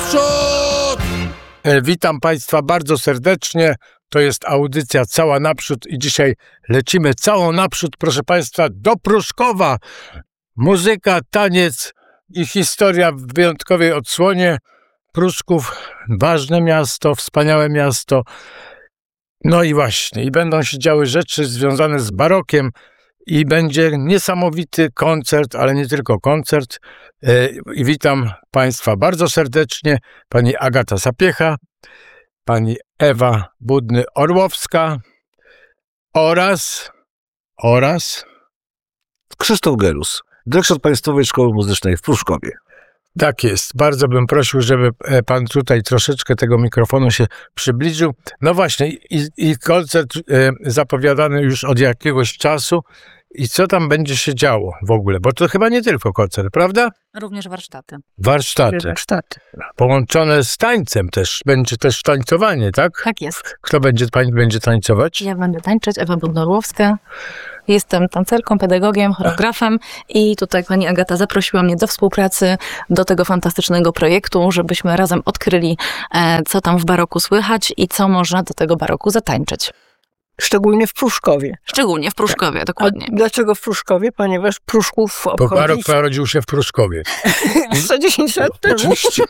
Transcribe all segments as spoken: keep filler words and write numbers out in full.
naprzód! E, witam Państwa bardzo serdecznie. To jest audycja Cała Naprzód i dzisiaj lecimy całą naprzód, proszę Państwa, do Pruszkowa. Muzyka, taniec i historia w wyjątkowej odsłonie. Pruszków, ważne miasto, wspaniałe miasto. No i właśnie, i będą się działy rzeczy związane z barokiem i będzie niesamowity koncert, ale nie tylko koncert. I witam Państwa bardzo serdecznie. Pani Agata Sapiecha, pani Ewa Budny-Orłowska oraz, oraz Krzysztof Gerus, dyrektor Państwowej Szkoły Muzycznej w Pruszkowie. Tak jest. Bardzo bym prosił, żeby pan tutaj troszeczkę tego mikrofonu się przybliżył. No właśnie, i, i koncert e, zapowiadany już od jakiegoś czasu. I co tam będzie się działo w ogóle? Bo to chyba nie tylko koncert, prawda? Również warsztaty. Warsztaty. Warsztaty. Połączone z tańcem też. Będzie też tańcowanie, tak? Tak jest. Kto będzie, pani będzie tańcować? Ja będę tańczyć, Ewa Budny-Orłowska. Jestem tancerką, pedagogiem, choreografem i tutaj pani Agata zaprosiła mnie do współpracy do tego fantastycznego projektu, żebyśmy razem odkryli, co tam w baroku słychać i co można do tego baroku zatańczyć. Szczególnie w Pruszkowie. Szczególnie w Pruszkowie, dokładnie. A dlaczego w Pruszkowie? Ponieważ Pruszków obchodzi... Bo barok narodził się w Pruszkowie. sto dziesięć lat temu. Oczywiście.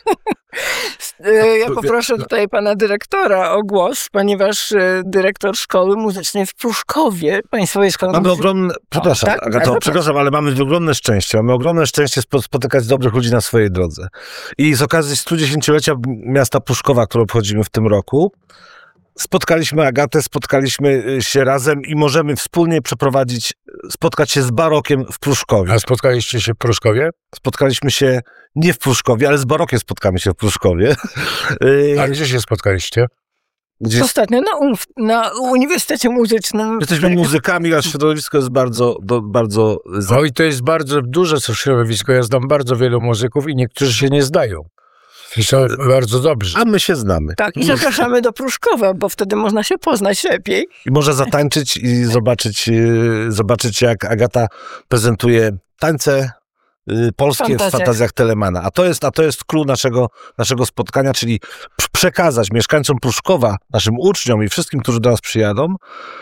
Ja poproszę tutaj pana dyrektora o głos, ponieważ dyrektor Szkoły Muzycznej w Pruszkowie, Państwowej Szkoły Mamy Muzycznej... ogromne... Przepraszam, tak? Agato, tak? przepraszam, ale mamy ogromne szczęście. Mamy ogromne szczęście spotykać dobrych ludzi na swojej drodze. I z okazji studziesięciolecia miasta Pruszkowa, które obchodzimy w tym roku, spotkaliśmy Agatę, spotkaliśmy się razem i możemy wspólnie przeprowadzić, spotkać się z barokiem w Pruszkowie. A spotkaliście się w Pruszkowie? Spotkaliśmy się nie w Pruszkowie, ale z barokiem spotkamy się w Pruszkowie. A gdzie się spotkaliście? Gdzie... Ostatnio na, um, na Uniwersytecie Muzycznym. Jesteśmy muzykami, a środowisko jest bardzo... Do, bardzo... No i to jest bardzo duże środowisko. Ja znam bardzo wielu muzyków i niektórzy się nie zdają. I to bardzo dobrze. A my się znamy. Tak, i zapraszamy do Pruszkowa, bo wtedy można się poznać lepiej. I może zatańczyć i zobaczyć, zobaczyć jak Agata prezentuje tańce polskie Fantazjach. w fantazjach Telemana. A to jest, a to jest clue naszego, naszego spotkania, czyli przekazać mieszkańcom Pruszkowa, naszym uczniom i wszystkim, którzy do nas przyjadą,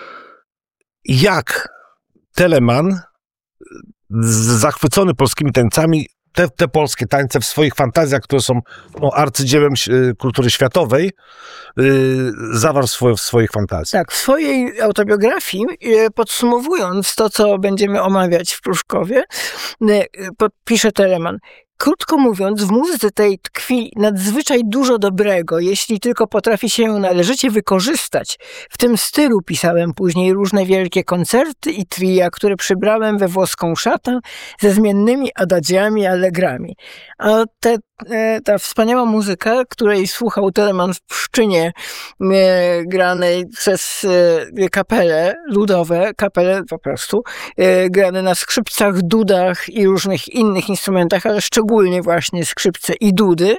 jak Teleman, zachwycony polskimi tańcami, Te, te polskie tańce w swoich fantazjach, które są no, arcydziełem y, kultury światowej, y, zawarł swoje, w swoich fantazjach. Tak, w swojej autobiografii, y, podsumowując to, co będziemy omawiać w Pruszkowie, y, pisze Teleman. Krótko mówiąc, w muzyce tej tkwi nadzwyczaj dużo dobrego, jeśli tylko potrafi się ją należycie wykorzystać. W tym stylu pisałem później różne wielkie koncerty i tria, które przybrałem we włoską szatę ze zmiennymi adagiami, allegrami. A te, ta wspaniała muzyka, której słuchał Teleman w Pszczynie, e, granej przez e, kapele ludowe, kapele po prostu, e, grane na skrzypcach, dudach i różnych innych instrumentach, ale szczególnie właśnie skrzypce i dudy,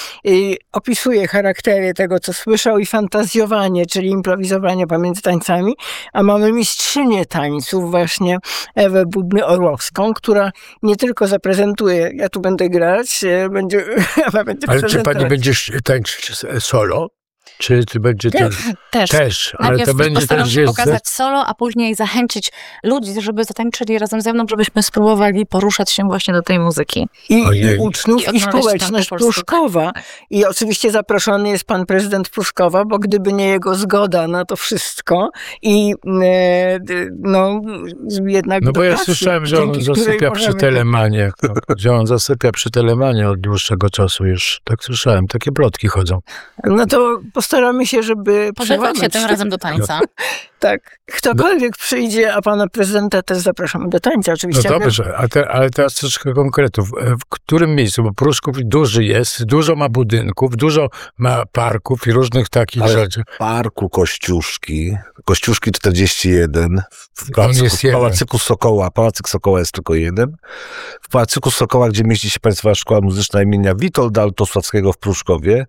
i opisuje charaktery tego, co słyszał i fantazjowanie, czyli improwizowanie pomiędzy tańcami, a mamy mistrzynię tańców właśnie Ewę Budny-Orłowską, która nie tylko zaprezentuje, ja tu będę grać, będzie, Ewa będzie ale czy pani będziesz tańczyć solo? Czy ty będzie też? Też, też ale najpierw to będzie postaram też się jest... pokazać solo, a później zachęcić ludzi, żeby zatańczyli razem ze mną, żebyśmy spróbowali poruszać się właśnie do tej muzyki. I Ojej. uczniów, i, i społeczność Pruszkowa. I oczywiście zaproszony jest pan prezydent Pruszkowa, bo gdyby nie jego zgoda na to wszystko i e, no jednak... No bo ja pracy, słyszałem, że on zasypia przy możemy... Telemanie, że on zasypia przy Telemanie od dłuższego czasu już. Tak słyszałem, takie plotki chodzą. No to postaramy się, żeby Podejrzeć się tym razem do tańca. Tak. Ktokolwiek przyjdzie, a pana prezydenta też zapraszamy do tańca, oczywiście. No dobrze, a te, ale teraz troszkę konkretów. W którym miejscu? Bo Pruszków duży jest, dużo ma budynków, dużo ma parków i różnych takich ale rzeczy. W parku Kościuszki, Kościuszki czterdzieści jeden, w, On pałacyku, jest w Pałacyku Sokoła, Pałacyk Sokoła jest tylko jeden. W Pałacyku Sokoła, gdzie mieści się Państwowa Szkoła Muzyczna imienia Witolda Altosławskiego w Pruszkowie.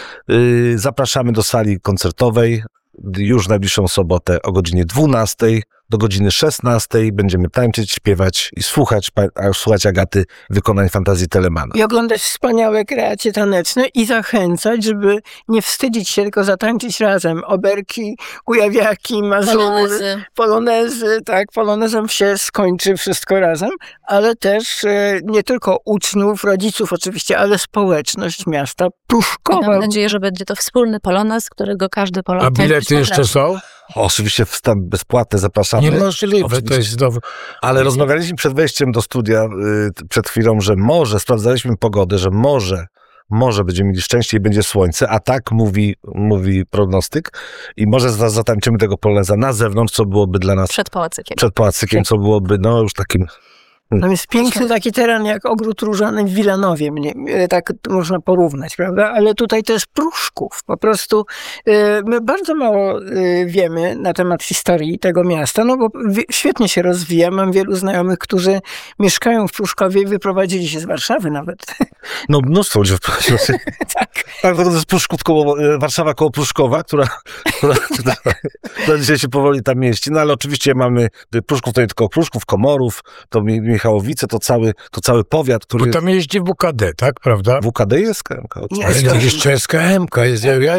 Yy, zapraszamy do sali koncertowej już najbliższą sobotę o godzinie dwunastej do godziny szesnastej będziemy tańczyć, śpiewać i słuchać, a słuchać Agaty wykonań fantazji Telemana. I oglądać wspaniałe kreacje taneczne i zachęcać, żeby nie wstydzić się, tylko zatańczyć razem. Oberki, kujawiaki, mazury, Polonezy. polonezy, tak, polonezem się skończy wszystko razem, ale też e, nie tylko uczniów, rodziców oczywiście, ale społeczność miasta Pruszkowa. Mam nadzieję, że będzie to wspólny polonez, którego każdy Polak... A bilety jeszcze są? Oczywiście wstęp bezpłatny, zapraszamy. Niemożliwe, to Oczywiście. jest znowu... Ale rozmawialiśmy przed wejściem do studia, y, przed chwilą, że może, sprawdzaliśmy pogodę, że może, może będziemy mieli szczęście i będzie słońce, a tak mówi, mówi prognostyk i może zaraz zatańczymy tego poloneza na zewnątrz, co byłoby dla nas Przed pałacykiem. przed pałacykiem, co byłoby no już takim... Tam jest piękny taki teren jak ogród różany w Wilanowie, mnie, tak można porównać, prawda? Ale tutaj to jest Pruszków. Po prostu e, my bardzo mało e, wiemy na temat historii tego miasta, no bo wi- świetnie się rozwija. Mam wielu znajomych, którzy mieszkają w Pruszkowie i wyprowadzili się z Warszawy nawet. No mnóstwo ludzi wprowadziło się. Tak. Tak, to jest Pruszków koło, Warszawa koło Pruszkowa, która, która, która, która dzisiaj się powoli tam mieści. No ale oczywiście mamy Pruszków, to nie tylko Pruszków, Komorów, to Mi- Michałowice, to cały, to cały powiat, który Bo tam jeździ W K D, tak, prawda? W K D jest K M K. Nie, Ale jest jeszcze jest K M K, jest, ja